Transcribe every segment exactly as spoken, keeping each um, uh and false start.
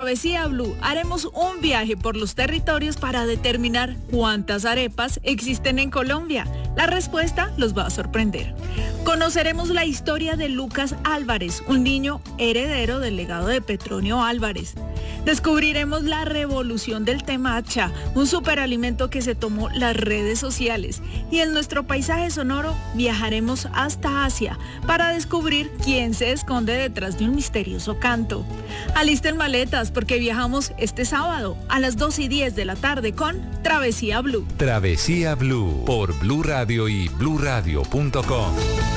Travesía Blue haremos un viaje por los territorios para determinar cuántas arepas existen en Colombia. La respuesta los va a sorprender. Conoceremos la historia de Lucas Álvarez, un niño heredero del legado de Petronio Álvarez. Descubriremos la revolución del temacha, un superalimento que se tomó las redes sociales. Y en nuestro paisaje sonoro viajaremos hasta Asia para descubrir quién se esconde detrás de un misterioso canto. Alisten maletas porque viajamos este sábado a las dos y diez de la tarde con Travesía Blue. Travesía Blue por Blue Radio y blue radio punto com.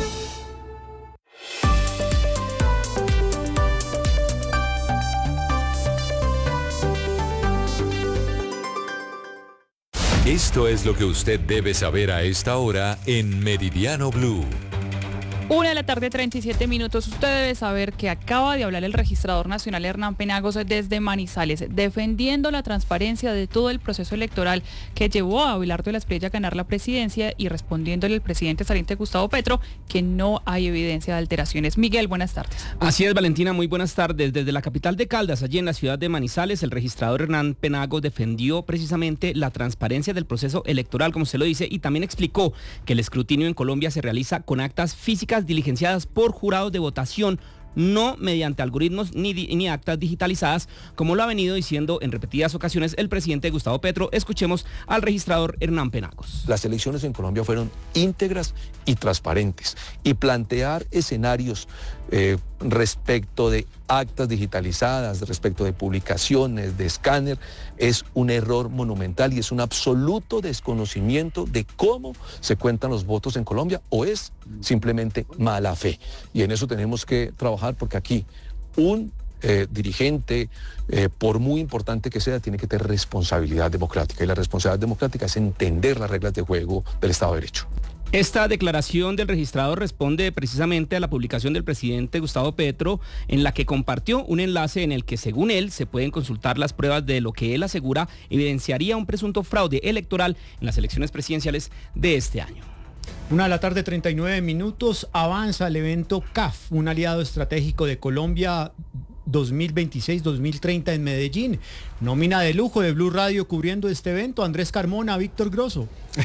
Esto es lo que usted debe saber a esta hora en Meridiano Blue. Una de la tarde, treinta y siete minutos. Usted debe saber que acaba de hablar el registrador nacional Hernán Penagos desde Manizales, defendiendo la transparencia de todo el proceso electoral que llevó a Abelardo de la Espriella a ganar la presidencia y respondiéndole al presidente saliente Gustavo Petro que no hay evidencia de alteraciones. Miguel, buenas tardes. Así es, Valentina, muy buenas tardes. Desde la capital de Caldas, allí en la ciudad de Manizales, el registrador Hernán Penagos defendió precisamente la transparencia del proceso electoral, como se lo dice, y también explicó que el escrutinio en Colombia se realiza con actas físicas diligenciadas por jurados de votación, no mediante algoritmos ni, ni actas digitalizadas, como lo ha venido diciendo en repetidas ocasiones el presidente Gustavo Petro. Escuchemos al registrador Hernán Penagos. Las elecciones en Colombia fueron íntegras y transparentes, y plantear escenarios eh, respecto de actas digitalizadas, respecto de publicaciones, de escáner, es un error monumental y es un absoluto desconocimiento de cómo se cuentan los votos en Colombia, o es simplemente mala fe. Y en eso tenemos que trabajar, porque aquí un eh, dirigente, eh, por muy importante que sea, tiene que tener responsabilidad democrática, y la responsabilidad democrática es entender las reglas de juego del Estado de Derecho. Esta declaración del registrador responde precisamente a la publicación del presidente Gustavo Petro, en la que compartió un enlace en el que, según él, se pueden consultar las pruebas de lo que él asegura evidenciaría un presunto fraude electoral en las elecciones presidenciales de este año. Una de la tarde, treinta y nueve minutos, avanza el evento C A F, un aliado estratégico de Colombia dos mil veintiséis dos mil treinta en Medellín. Nómina de lujo de Blue Radio cubriendo este evento, Andrés Carmona, Víctor Grosso.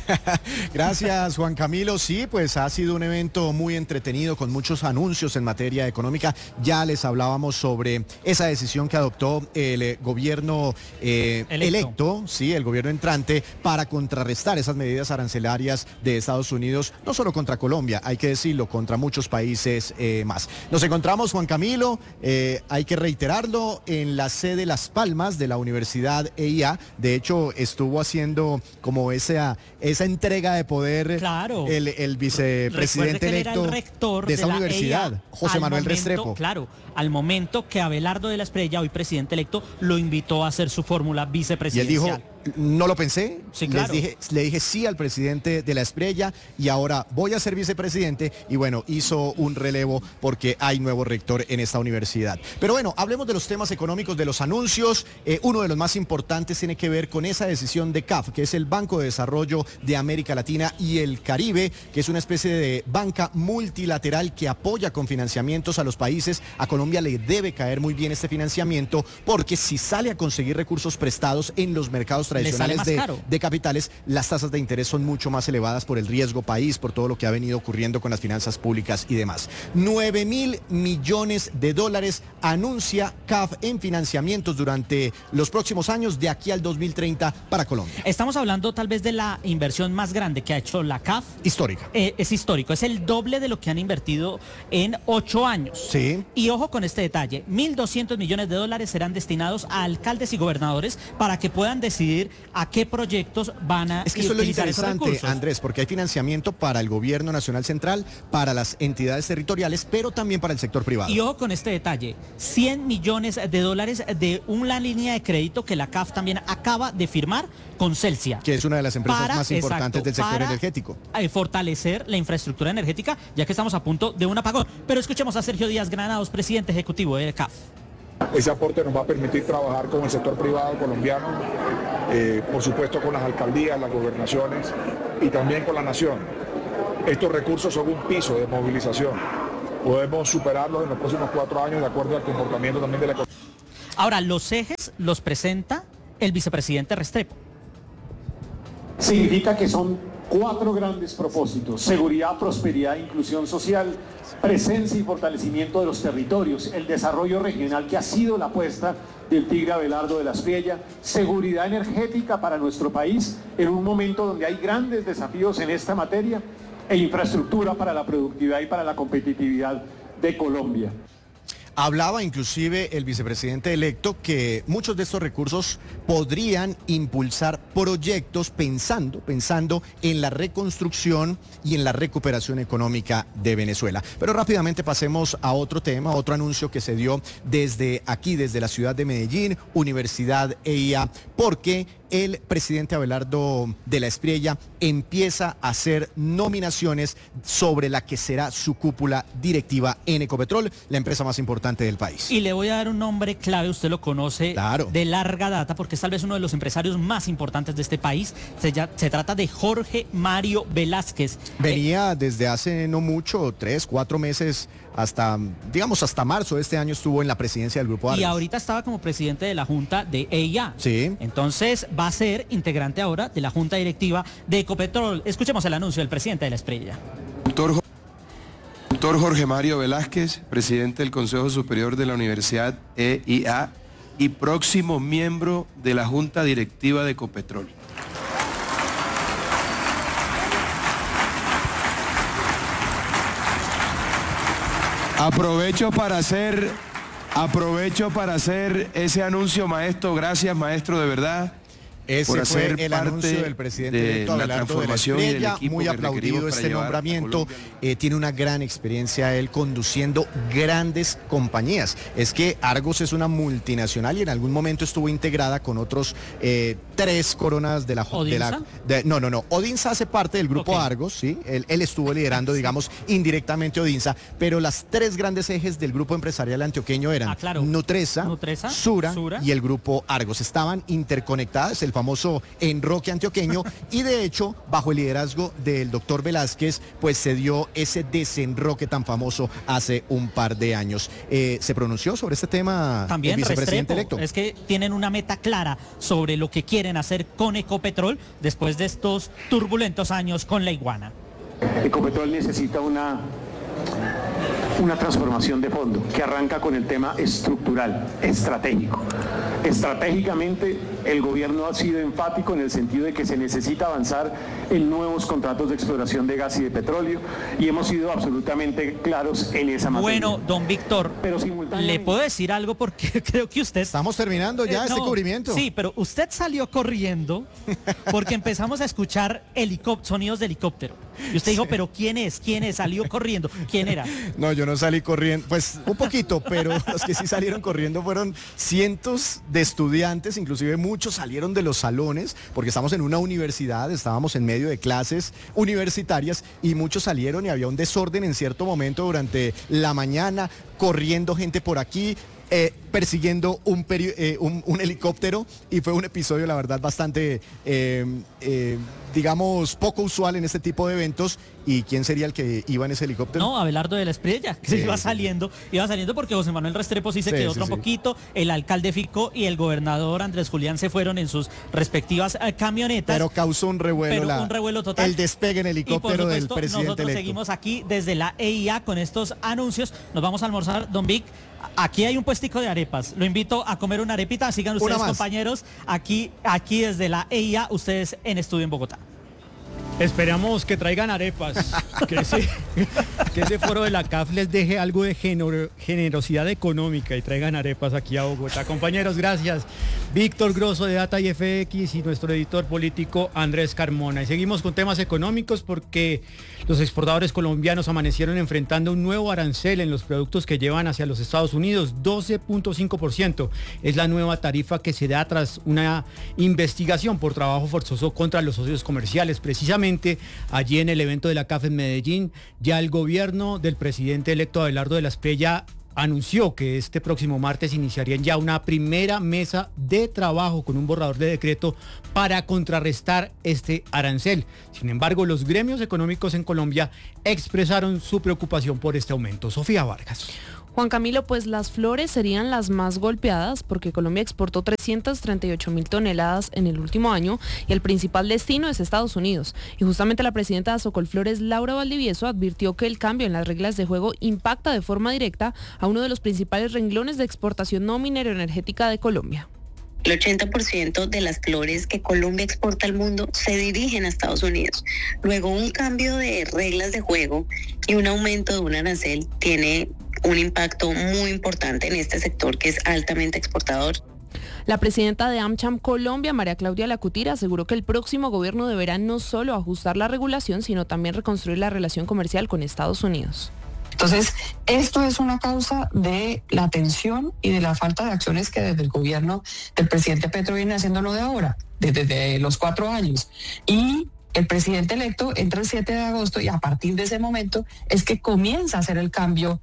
Gracias, Juan Camilo. Sí, pues ha sido un evento muy entretenido con muchos anuncios en materia económica. Ya les hablábamos sobre esa decisión que adoptó el eh, gobierno eh, electo. electo, sí, el gobierno entrante, para contrarrestar esas medidas arancelarias de Estados Unidos, no solo contra Colombia, hay que decirlo, contra muchos países eh, más. Nos encontramos, Juan Camilo, eh, hay que reiterarlo, en la sede Las Palmas de la Universidad E I A. De hecho, estuvo haciendo como esa... esa entrega de poder, claro, el, el vicepresidente electo el rector de esa de universidad, E I A, José Manuel momento, Restrepo. Claro, al momento que Abelardo de la Espriella, hoy presidente electo, lo invitó a hacer su fórmula vicepresidencial. Y él dijo, no lo pensé, sí, claro. Les dije, le dije sí al presidente de la Espriella y ahora voy a ser vicepresidente, y bueno, hizo un relevo porque hay nuevo rector en esta universidad. Pero bueno, hablemos de los temas económicos, de los anuncios. Eh, uno de los más importantes tiene que ver con esa decisión de C A F, que es el Banco de Desarrollo de América Latina y el Caribe, que es una especie de banca multilateral que apoya con financiamientos a los países. A Colombia le debe caer muy bien este financiamiento, porque si sale a conseguir recursos prestados en los mercados tradicionales de, de capitales, las tasas de interés son mucho más elevadas por el riesgo país, por todo lo que ha venido ocurriendo con las finanzas públicas y demás. nueve mil millones de dólares anuncia C A F en financiamientos durante los próximos años, de aquí al dos mil treinta para Colombia. Estamos hablando tal vez de la inversión más grande que ha hecho la C A F. Histórica. Eh, es histórico, es el doble de lo que han invertido en ocho años. Sí. Y ojo con este detalle, mil doscientos millones de dólares serán destinados a alcaldes y gobernadores para que puedan decidir a qué proyectos van a es que eso utilizar esos recursos. Es lo interesante, Andrés, porque hay financiamiento para el gobierno nacional central, para las entidades territoriales, pero también para el sector privado. Y ojo con este detalle, cien millones de dólares de una línea de crédito que la C A F también acaba de firmar con Celsia, que es una de las empresas para, más importantes, exacto, del sector para energético. Fortalecer la infraestructura energética, ya que estamos a punto de un apagón. Pero escuchemos a Sergio Díaz Granados, presidente ejecutivo de C A F. Ese aporte nos va a permitir trabajar con el sector privado colombiano, eh, por supuesto con las alcaldías, las gobernaciones y también con la nación. Estos recursos son un piso de movilización. Podemos superarlos en los próximos cuatro años de acuerdo al comportamiento también de la economía. Ahora, los ejes los presenta el vicepresidente Restrepo. Significa que son cuatro grandes propósitos: seguridad, prosperidad e inclusión social, presencia y fortalecimiento de los territorios, el desarrollo regional, que ha sido la apuesta del Tigre Abelardo de la Espriella, seguridad energética para nuestro país en un momento donde hay grandes desafíos en esta materia, e infraestructura para la productividad y para la competitividad de Colombia. Hablaba inclusive el vicepresidente electo que muchos de estos recursos podrían impulsar proyectos pensando, pensando en la reconstrucción y en la recuperación económica de Venezuela. Pero rápidamente pasemos a otro tema, otro anuncio que se dio desde aquí, desde la ciudad de Medellín, Universidad E I A, porque el presidente Abelardo de la Espriella empieza a hacer nominaciones sobre la que será su cúpula directiva en Ecopetrol, la empresa más importante del país. Y le voy a dar un nombre clave, usted lo conoce claro. de larga data, porque es tal vez uno de los empresarios más importantes de este país. Se, ya, se trata de Jorge Mario Velázquez. Venía eh, desde hace no mucho, tres, cuatro meses, hasta, digamos, hasta marzo de este año estuvo en la presidencia del Grupo Argos. Y ahorita estaba como presidente de la Junta de E I A. Sí. Entonces va a ser integrante ahora de la Junta Directiva de Ecopetrol. Escuchemos el anuncio del presidente de la Espriella. Doctor, doctor Jorge Mario Velázquez, presidente del Consejo Superior de la Universidad E I A y próximo miembro de la Junta Directiva de Ecopetrol. Aprovecho para hacer, aprovecho para hacer ese anuncio, maestro. Gracias, maestro, de verdad. Ese por fue hacer el parte anuncio del presidente de electo la Abelardo de la transformación y del Espriella, equipo muy que aplaudido requerimos este para llevar a nombramiento, Colombia. eh, tiene una gran experiencia él conduciendo grandes compañías. Es que Argos es una multinacional y en algún momento estuvo integrada con otros eh, tres coronas de la... De la de, no, no, no, Odinsa hace parte del grupo okay. Argos, ¿sí? Él, él estuvo liderando, sí. digamos, indirectamente Odinsa, pero las tres grandes ejes del grupo empresarial antioqueño eran ah, claro. Nutresa, Nutresa Sura, Sura y el grupo Argos. Estaban interconectadas, el famoso enroque antioqueño, y de hecho, bajo el liderazgo del doctor Velázquez, pues se dio ese desenroque tan famoso hace un par de años. Eh, ¿Se pronunció sobre este tema también el vicepresidente electo? Es que tienen una meta clara sobre lo que quieren hacer con Ecopetrol después de estos turbulentos años con la iguana. Ecopetrol necesita una... una transformación de fondo que arranca con el tema estructural, estratégico. Estratégicamente, el gobierno ha sido enfático en el sentido de que se necesita avanzar en nuevos contratos de exploración de gas y de petróleo, y hemos sido absolutamente claros en esa materia. Bueno, don Víctor, pero le puedo decir algo porque creo que usted... Estamos terminando ya eh, este no, cubrimiento. Sí, pero usted salió corriendo porque empezamos a escuchar sonidos de helicóptero. Y usted dijo, sí. pero ¿quién es? ¿Quién es? Salió corriendo. ¿Quién era? No, yo no salí corriendo, pues un poquito, pero los que sí salieron corriendo fueron cientos de estudiantes, inclusive muchos salieron de los salones, porque estamos en una universidad, estábamos en medio de clases universitarias y muchos salieron y había un desorden en cierto momento durante la mañana, corriendo gente por aquí, Eh, persiguiendo un, peri eh, un, un helicóptero, y fue un episodio, la verdad, bastante, eh, eh, digamos, poco usual en este tipo de eventos. ¿Y quién sería el que iba en ese helicóptero? No, Abelardo de la Espriella, que sí, iba sí. saliendo, iba saliendo porque José Manuel Restrepo sí se sí, quedó sí, otro sí. poquito, el alcalde Fico y el gobernador Andrés Julián se fueron en sus respectivas eh, camionetas. Pero causó un revuelo, pero la, un revuelo total. El despegue en helicóptero supuesto, del presidente nosotros electo. Seguimos aquí desde la E I A con estos anuncios. Nos vamos a almorzar, don Vic. Aquí hay un puestico de arepas. Lo invito a comer una arepita. Sigan ustedes, compañeros. Aquí, aquí desde la E I A, ustedes en Estudio en Bogotá. Esperamos que traigan arepas, que ese, que ese foro de la C A F les deje algo de gener, generosidad económica y traigan arepas aquí a Bogotá. Compañeros, gracias. Víctor Grosso de Data y F X y nuestro editor político Andrés Carmona. Y seguimos con temas económicos porque los exportadores colombianos amanecieron enfrentando un nuevo arancel en los productos que llevan hacia los Estados Unidos. doce punto cinco por ciento es la nueva tarifa que se da tras una investigación por trabajo forzoso contra los socios comerciales. Precisamente allí en el evento de la C A F en Medellín, ya el gobierno del presidente electo Abelardo de la Espriella anunció que este próximo martes iniciarían ya una primera mesa de trabajo con un borrador de decreto para contrarrestar este arancel. Sin embargo, los gremios económicos en Colombia expresaron su preocupación por este aumento. Sofía Vargas. Juan Camilo, pues las flores serían las más golpeadas porque Colombia exportó trescientas treinta y ocho mil toneladas en el último año y el principal destino es Estados Unidos. Y justamente la presidenta de Asocolflores, Laura Valdivieso, advirtió que el cambio en las reglas de juego impacta de forma directa a uno de los principales renglones de exportación no minero-energética de Colombia. El ochenta por ciento de las flores que Colombia exporta al mundo se dirigen a Estados Unidos. Luego, un cambio de reglas de juego y un aumento de un arancel tiene un impacto muy importante en este sector que es altamente exportador. La presidenta de AmCham Colombia, María Claudia Lacutira, aseguró que el próximo gobierno deberá no solo ajustar la regulación, sino también reconstruir la relación comercial con Estados Unidos. Entonces, esto es una causa de la tensión y de la falta de acciones que desde el gobierno del presidente Petro viene haciéndolo de ahora, desde, desde los cuatro años. Y el presidente electo entra el siete de agosto y a partir de ese momento es que comienza a hacer el cambio.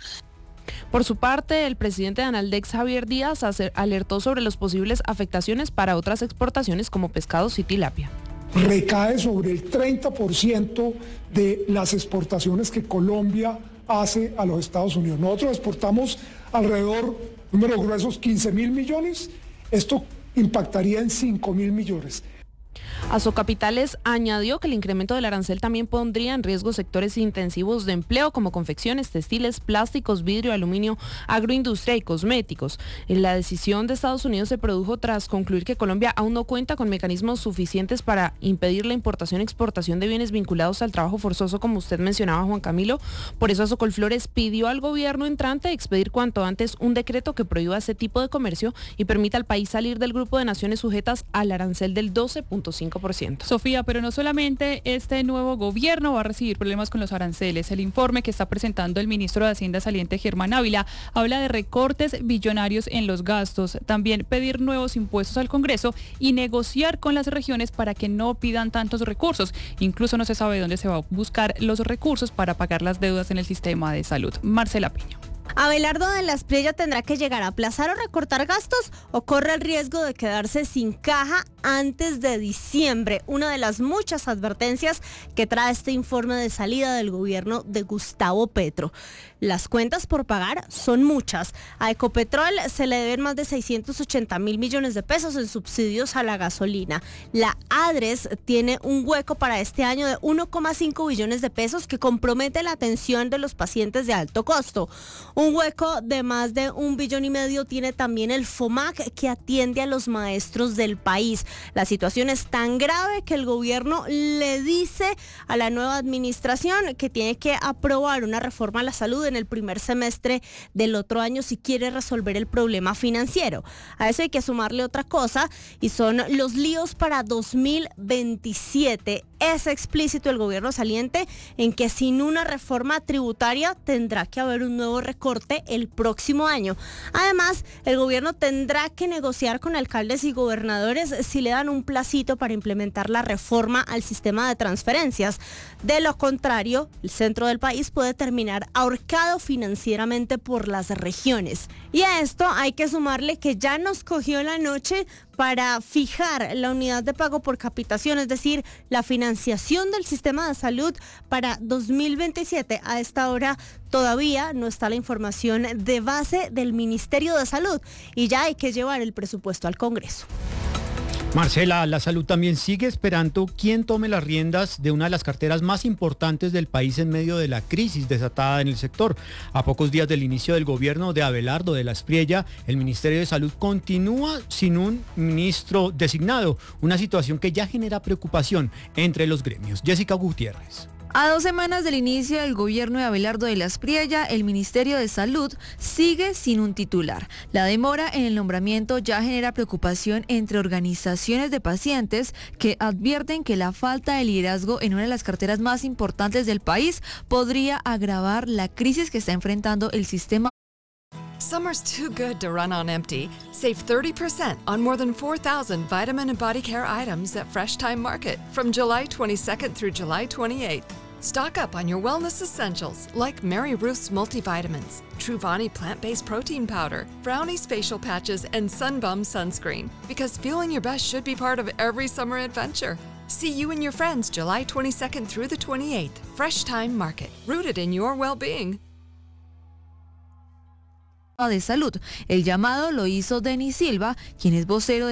Por su parte, el presidente de Analdex, Javier Díaz, alertó sobre las posibles afectaciones para otras exportaciones como pescados y tilapia. Recae sobre el treinta por ciento de las exportaciones que Colombia hace a los Estados Unidos. Nosotros exportamos alrededor, números gruesos, quince mil millones. Esto impactaría en cinco mil millones. Asocapitales añadió que el incremento del arancel también pondría en riesgo sectores intensivos de empleo como confecciones, textiles, plásticos, vidrio, aluminio, agroindustria y cosméticos. La decisión de Estados Unidos se produjo tras concluir que Colombia aún no cuenta con mecanismos suficientes para impedir la importación y exportación de bienes vinculados al trabajo forzoso, como usted mencionaba, Juan Camilo. Por eso Asocolflores pidió al gobierno entrante expedir cuanto antes un decreto que prohíba ese tipo de comercio y permita al país salir del grupo de naciones sujetas al arancel del doce punto cinco por ciento. Sofía, pero no solamente este nuevo gobierno va a recibir problemas con los aranceles. El informe que está presentando el ministro de Hacienda saliente, Germán Ávila, habla de recortes billonarios en los gastos, también pedir nuevos impuestos al Congreso y negociar con las regiones para que no pidan tantos recursos. Incluso no se sabe dónde se va a buscar los recursos para pagar las deudas en el sistema de salud. Marcela Peña. Abelardo de la Espriella tendrá que llegar a aplazar o recortar gastos o corre el riesgo de quedarse sin caja antes de diciembre. Una de las muchas advertencias que trae este informe de salida del gobierno de Gustavo Petro. Las cuentas por pagar son muchas. A Ecopetrol se le deben más de seiscientos ochenta mil millones de pesos en subsidios a la gasolina. La ADRES tiene un hueco para este año de uno coma cinco billones de pesos que compromete la atención de los pacientes de alto costo. Un hueco de más de un billón y medio tiene también el FOMAC, que atiende a los maestros del país. La situación es tan grave que el gobierno le dice a la nueva administración que tiene que aprobar una reforma a la salud en el primer semestre del otro año si quiere resolver el problema financiero. A eso hay que sumarle otra cosa y son los líos para dos mil veintisiete. Es explícito el gobierno saliente en que sin una reforma tributaria tendrá que haber un nuevo recorte el próximo año. Además, el gobierno tendrá que negociar con alcaldes y gobernadores si le dan un placito para implementar la reforma al sistema de transferencias. De lo contrario, el centro del país puede terminar ahorcado financieramente por las regiones. Y a esto hay que sumarle que ya nos cogió la noche para fijar la unidad de pago por capitación, es decir, la financiación del sistema de salud para dos mil veintisiete. A esta hora todavía no está la información de base del Ministerio de Salud y ya hay que llevar el presupuesto al Congreso. Marcela, la salud también sigue esperando quién tome las riendas de una de las carteras más importantes del país en medio de la crisis desatada en el sector. A pocos días del inicio del gobierno de Abelardo de la Espriella, el Ministerio de Salud continúa sin un ministro designado, una situación que ya genera preocupación entre los gremios. Jessica Gutiérrez. A dos semanas del inicio del gobierno de Abelardo de la Espriella, el Ministerio de Salud sigue sin un titular. La demora en el nombramiento ya genera preocupación entre organizaciones de pacientes que advierten que la falta de liderazgo en una de las carteras más importantes del país podría agravar la crisis que está enfrentando el sistema. Summer's too good to run on empty. Save thirty percent on more than four thousand vitamin and body care items at Fresh Time Market from July twenty-second through July twenty-eighth. Stock up on your wellness essentials like Mary Ruth's multivitamins, Truvani plant-based protein powder, Brownie's facial patches, and Sunbum sunscreen. Because feeling your best should be part of every summer adventure. See you and your friends July twenty-second through the twenty-eighth. Fresh Time Market, rooted in your well-being. de Salud. El llamado lo hizo Denis Silva, quien es vocero de